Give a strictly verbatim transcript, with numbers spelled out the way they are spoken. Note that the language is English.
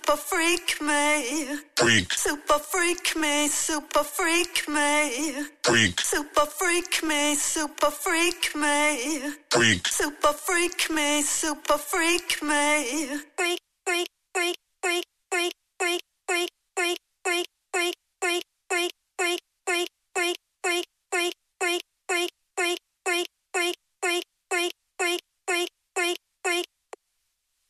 super freak me. Freak. Super freak me, super freak me. Freak. Super freak me, super freak me. Freak. Super freak me, super freak me. Freak.